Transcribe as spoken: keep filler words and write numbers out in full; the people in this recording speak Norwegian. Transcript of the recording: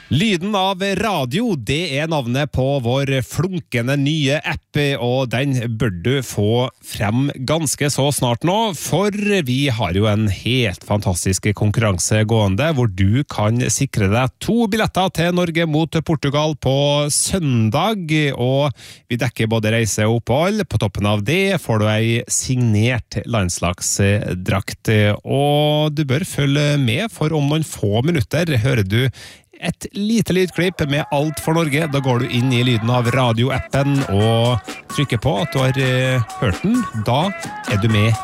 Lyden av radio, det er navnet på vår flunkende nye app, og den bør du få frem ganske så snart nå, for vi har jo en helt fantastisk konkurranse gående, hvor du kan sikre deg to billetter til Norge mot Portugal på søndag, og vi dekker både reise og opphold. På toppen av det får du ei signert landslagsdrakt, og du bør følge med, for om noen få minutter hører du et lite lydklipp med Alt for Norge. Da går du inn i lyden av radioappen og trykker på at du har hørt den. Da er du med